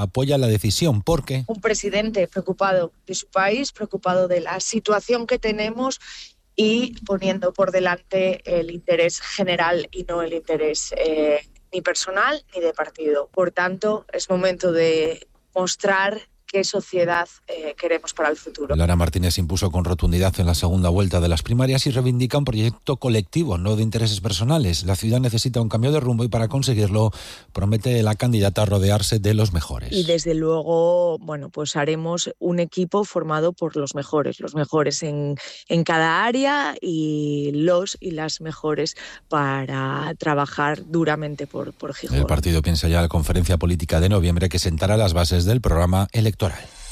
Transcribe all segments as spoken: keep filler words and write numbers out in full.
apoya la decisión porque... Un presidente preocupado de su país, preocupado de la situación que tenemos y poniendo por delante el interés general y no el interés eh, ni personal ni de partido. Por tanto, es momento de mostrar qué sociedad eh, queremos para el futuro. Lara Martínez impuso con rotundidad en la segunda vuelta de las primarias y reivindica un proyecto colectivo, no de intereses personales. La ciudad necesita un cambio de rumbo y para conseguirlo promete la candidata rodearse de los mejores. Y desde luego, bueno, pues haremos un equipo formado por los mejores, los mejores en, en cada área y los y las mejores para trabajar duramente por, por Gijón. El partido piensa ya en la conferencia política de noviembre que sentará las bases del programa electoral.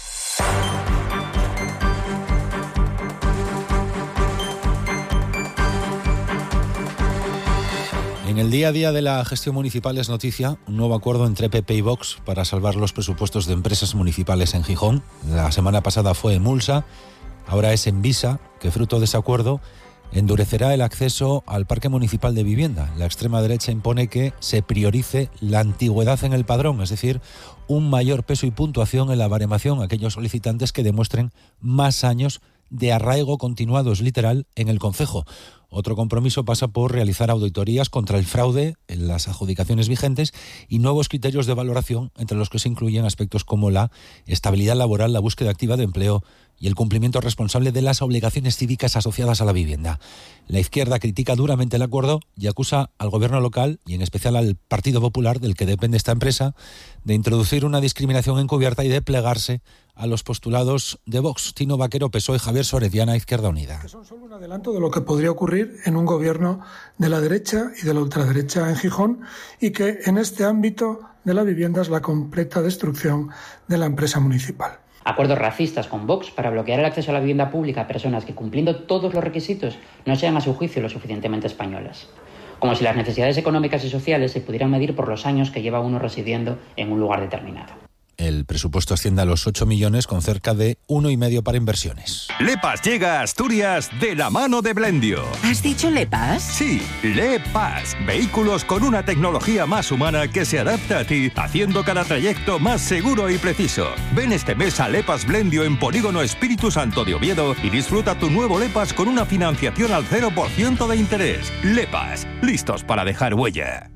En el día a día de la gestión municipal es noticia un nuevo acuerdo entre P P y Vox para salvar los presupuestos de empresas municipales en Gijón. La semana pasada fue Emulsa, ahora es Envisa, que fruto de ese acuerdo endurecerá el acceso al parque municipal de vivienda. La extrema derecha impone que se priorice la antigüedad en el padrón, es decir, un mayor peso y puntuación en la baremación a aquellos solicitantes que demuestren más años de arraigo continuado, es literal, en el concejo. Otro compromiso pasa por realizar auditorías contra el fraude en las adjudicaciones vigentes y nuevos criterios de valoración, entre los que se incluyen aspectos como la estabilidad laboral, la búsqueda activa de empleo y el cumplimiento responsable de las obligaciones cívicas asociadas a la vivienda. La izquierda critica duramente el acuerdo y acusa al gobierno local, y en especial al Partido Popular, del que depende esta empresa, de introducir una discriminación encubierta y de plegarse a los postulados de Vox. Tino Vaquero, P S O E, Javier Sorediana, Izquierda Unida. Que son solo un adelanto de lo que podría ocurrir en un gobierno de la derecha y de la ultraderecha en Gijón, y que en este ámbito de la vivienda es la completa destrucción de la empresa municipal. Acuerdos racistas con Vox para bloquear el acceso a la vivienda pública a personas que, cumpliendo todos los requisitos, no sean a su juicio lo suficientemente españolas. Como si las necesidades económicas y sociales se pudieran medir por los años que lleva uno residiendo en un lugar determinado. El presupuesto asciende a los ocho millones con cerca de uno y medio para inversiones. Lepas llega a Asturias de la mano de Blendio. ¿Has dicho Lepas? Sí, Lepas. Vehículos con una tecnología más humana que se adapta a ti, haciendo cada trayecto más seguro y preciso. Ven este mes a Lepas Blendio en Polígono Espíritu Santo de Oviedo y disfruta tu nuevo Lepas con una financiación al cero por ciento de interés. Lepas, listos para dejar huella.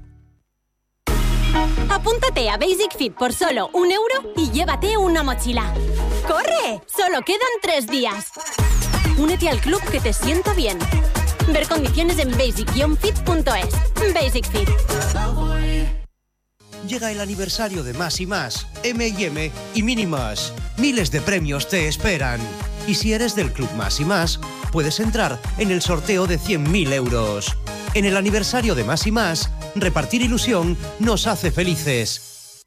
Apúntate a Basic Fit por solo un euro y llévate una mochila. ¡Corre! Solo quedan tres días. Únete al club que te sienta bien. Ver condiciones en basic fit punto es. Basic Fit. Llega el aniversario de Más y Más, eme y eme y Minimas. Miles de premios te esperan. Y si eres del club Más y Más, puedes entrar en el sorteo de cien mil euros. En el aniversario de Más y Más, repartir ilusión nos hace felices.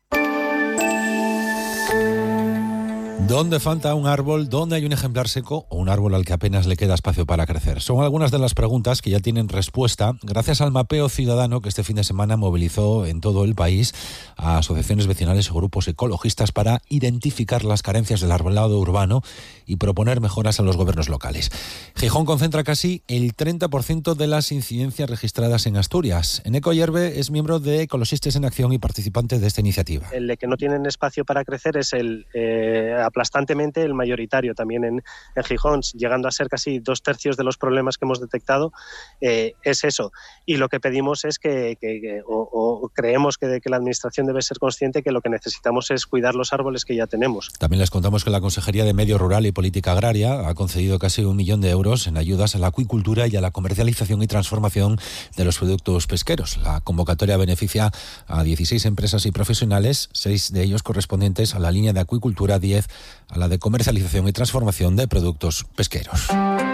¿Dónde falta un árbol? ¿Dónde hay un ejemplar seco o un árbol al que apenas le queda espacio para crecer? Son algunas de las preguntas que ya tienen respuesta gracias al mapeo ciudadano que este fin de semana movilizó en todo el país a asociaciones vecinales y grupos ecologistas para identificar las carencias del arbolado urbano y proponer mejoras a los gobiernos locales. Gijón concentra casi el treinta por ciento de las incidencias registradas en Asturias. Eneco Hierve es miembro de Ecologistas en Acción y participante de esta iniciativa. El de que no tienen espacio para crecer es el eh, aplastantemente el mayoritario también en, en Gijón, llegando a ser casi dos tercios de los problemas que hemos detectado, eh, es eso. Y lo que pedimos es que, que, que o, o creemos que, que la Administración debe ser consciente que lo que necesitamos es cuidar los árboles que ya tenemos. También les contamos que la Consejería de Medio Rural y Política Agraria ha concedido casi un millón de euros en ayudas a la acuicultura y a la comercialización y transformación de los productos pesqueros. La convocatoria beneficia a dieciséis empresas y profesionales, seis de ellos correspondientes a la línea de acuicultura, diez a la de comercialización y transformación de productos pesqueros.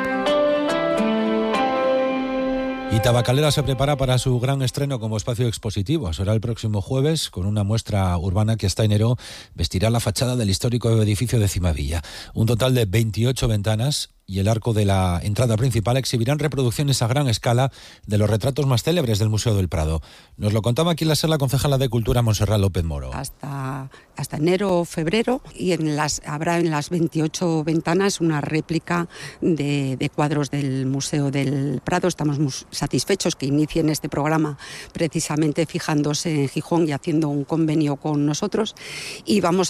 Y Tabacalera se prepara para su gran estreno como espacio expositivo. Será el próximo jueves con una muestra urbana que hasta enero vestirá la fachada del histórico edificio de Cimavilla. Un total de veintiocho ventanas y el arco de la entrada principal exhibirán reproducciones a gran escala de los retratos más célebres del Museo del Prado. Nos lo contaba aquí en la sala concejala de Cultura, Montserrat López Moro. Hasta, hasta enero o febrero, y en las, habrá en las veintiocho ventanas una réplica de, de cuadros del Museo del Prado. Estamos muy satisfechos que inicien este programa precisamente fijándose en Gijón y haciendo un convenio con nosotros, y vamos